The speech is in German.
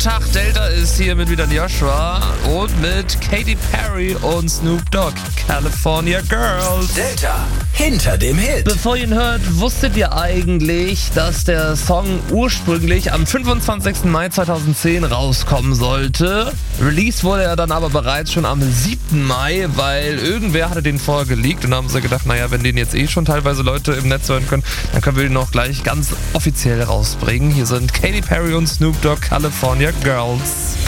Tag, Delta ist hier mit wieder Joshua und mit Katy Perry und Snoop Dogg, California Girls. Delta, hinter dem Hit. Bevor ihr ihn hört, wusstet ihr eigentlich, dass der Song ursprünglich am 25. Mai 2010 rauskommen sollte? Release wurde er dann aber bereits schon am 7. Mai, weil irgendwer hatte den vorher geleakt und haben sie gedacht, naja, wenn den jetzt schon teilweise Leute im Netz hören können, dann können wir den noch gleich ganz offiziell rausbringen. Hier sind Katy Perry und Snoop Dogg, California Girls.